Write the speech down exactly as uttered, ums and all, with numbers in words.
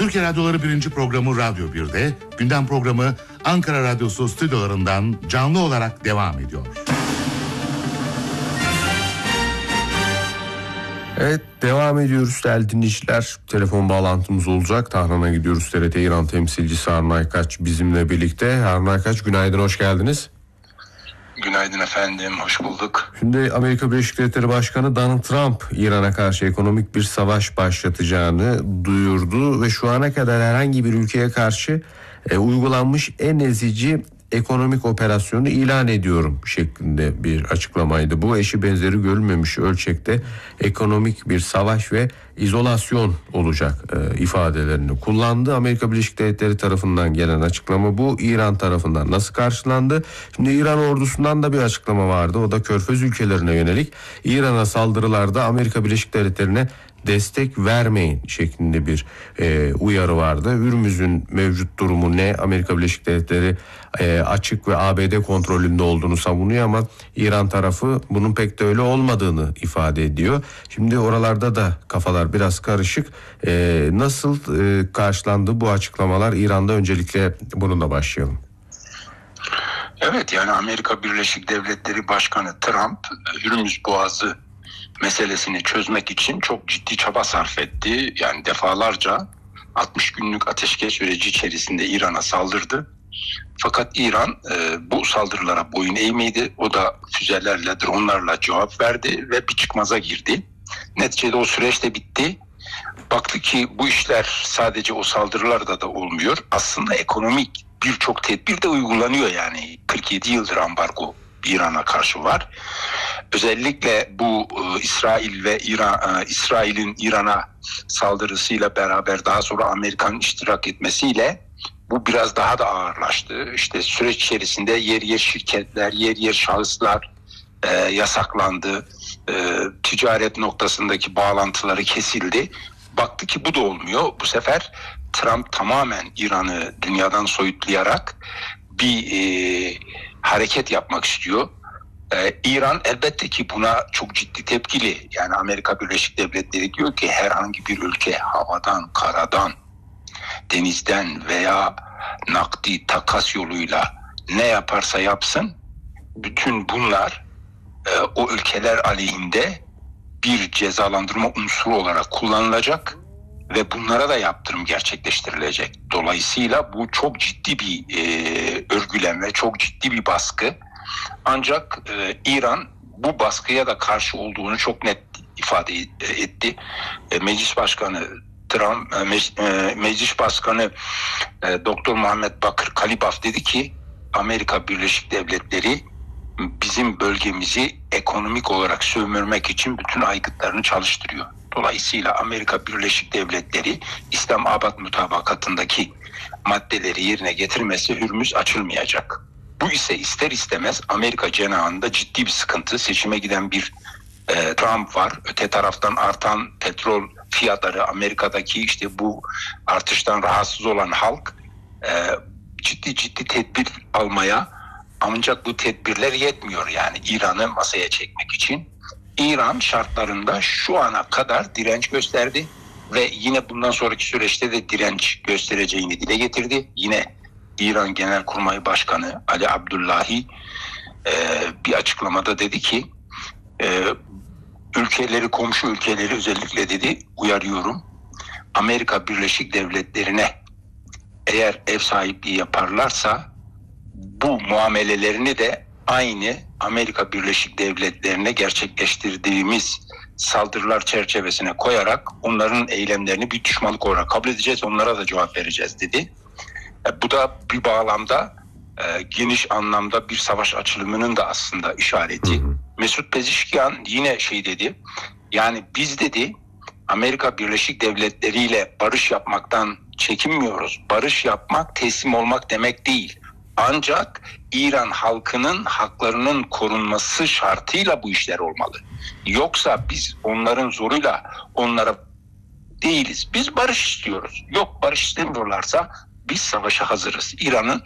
Türkiye Radyoları birinci programı Radyo bir'de, gündem programı Ankara Radyosu stüdyolarından canlı olarak devam ediyor. Evet, devam ediyoruz değerli dinleyiciler. Telefon bağlantımız olacak. Tahran'a gidiyoruz. T R T İran temsilcisi Harun Aykaç bizimle birlikte. Harun Aykaç, günaydın, hoş geldiniz. Günaydın efendim, hoş bulduk. Şimdi Amerika Birleşik Devletleri Başkanı Donald Trump İran'a karşı ekonomik bir savaş başlatacağını duyurdu ve şu ana kadar herhangi bir ülkeye karşı e, uygulanmış en ezici ekonomik operasyonu ilan ediyorum şeklinde bir açıklamaydı. Bu eşi benzeri görülmemiş ölçekte ekonomik bir savaş ve izolasyon olacak e, ifadelerini kullandı. Amerika Birleşik Devletleri tarafından gelen açıklama bu. İran tarafından nasıl karşılandı? Şimdi İran ordusundan da bir açıklama vardı. O da Körfez ülkelerine yönelik İran'a saldırılarda Amerika Birleşik Devletleri'ne destek vermeyin şeklinde bir e, uyarı vardı. Hürmüz'ün mevcut durumu ne? Amerika Birleşik Devletleri e, açık ve A B D kontrolünde olduğunu savunuyor ama İran tarafı bunun pek de öyle olmadığını ifade ediyor. Şimdi oralarda da kafalar biraz karışık. E, nasıl e, karşılandı bu açıklamalar? İran'da öncelikle bununla başlayalım. Evet, yani Amerika Birleşik Devletleri Başkanı Trump Hürmüz Boğazı meselesini çözmek için çok ciddi çaba sarf etti. Yani defalarca altmış günlük ateşkes süreci içerisinde İran'a saldırdı. Fakat İran e, bu saldırılara boyun eğmedi. O da füzelerle, dronlarla cevap verdi ve bir çıkmaza girdi. Neticede o süreç de bitti. Baktı ki bu işler sadece o saldırılarda da olmuyor. Aslında ekonomik birçok tedbir de uygulanıyor yani. kırk yedi yıldır ambargo İran'a karşı var. Özellikle bu e, İsrail ve İran, e, İsrail'in İran'a saldırısıyla beraber daha sonra Amerika'nın iştirak etmesiyle bu biraz daha da ağırlaştı. İşte süreç içerisinde yer yer şirketler, yer yer şahıslar e, yasaklandı. E, ticaret noktasındaki bağlantıları kesildi. Baktı ki bu da olmuyor. Bu sefer Trump tamamen İran'ı dünyadan soyutlayarak bir e, hareket yapmak istiyor. Ee, İran elbette ki buna çok ciddi tepkili. Yani Amerika Birleşik Devletleri diyor ki herhangi bir ülke havadan, karadan, denizden veya nakdi takas yoluyla ne yaparsa yapsın, bütün bunlar e, o ülkeler aleyhinde bir cezalandırma unsuru olarak kullanılacak ve bunlara da yaptırım gerçekleştirilecek. Dolayısıyla bu çok ciddi bir e, örgülenme, çok ciddi bir baskı. Ancak e, İran bu baskıya da karşı olduğunu çok net ifade etti. E, Meclis Başkanı Trump, e, Me- e, Meclis Başkanı e, Doktor Muhammed Bakır Kalibaf dedi ki Amerika Birleşik Devletleri bizim bölgemizi ekonomik olarak sömürmek için bütün aygıtlarını çalıştırıyor. Dolayısıyla Amerika Birleşik Devletleri İslamabad Mutabakatı'ndaki maddeleri yerine getirmesi Hürmüz açılmayacak. Bu ise ister istemez Amerika cenahında ciddi bir sıkıntı. Seçime giden bir e, Trump var. Öte taraftan artan petrol fiyatları, Amerika'daki işte bu artıştan rahatsız olan halk e, ciddi ciddi tedbir almaya, ancak bu tedbirler yetmiyor yani İran'ı masaya çekmek için. İran şartlarında şu ana kadar direnç gösterdi ve yine bundan sonraki süreçte de direnç göstereceğini dile getirdi. Yine İran Genelkurmay Başkanı Ali Abdullahi e, bir açıklamada dedi ki e, ülkeleri, komşu ülkeleri özellikle dedi uyarıyorum. Amerika Birleşik Devletleri'ne eğer ev sahipliği yaparlarsa bu muamelelerini de aynı Amerika Birleşik Devletleri'ne gerçekleştirdiğimiz saldırılar çerçevesine koyarak onların eylemlerini bir düşmanlık olarak kabul edeceğiz, onlara da cevap vereceğiz dedi. E, bu da bir bağlamda e, geniş anlamda bir savaş açılımının da aslında işareti. Hı hı. Mesut Pezeshkian yine şey dedi, yani biz dedi Amerika Birleşik Devletleri ile barış yapmaktan çekinmiyoruz. Barış yapmak teslim olmak demek değil. Ancak İran halkının haklarının korunması şartıyla bu işler olmalı. Yoksa biz onların zoruyla onlara değiliz. Biz barış istiyoruz. Yok barış istemiyorlarsa biz savaşa hazırız. İran'ın